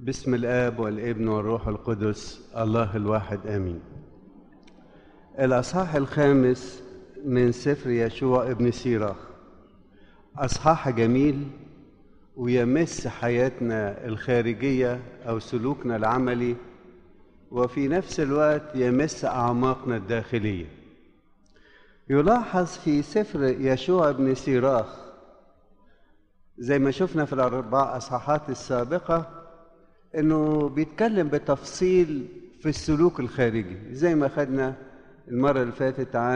باسم الآب والابن والروح القدس الله الواحد آمين. الأصحاح الخامس من سفر يشوع ابن سيراخ أصحاح جميل ويمس حياتنا الخارجية أو سلوكنا العملي، وفي نفس الوقت يمس أعماقنا الداخلية. يلاحظ في سفر يشوع ابن سيراخ زي ما شفنا في الأربع أصحاحات السابقة إنه بيتكلم بتفصيل في السلوك الخارجي، زي ما خدنا المرة اللي فاتت عن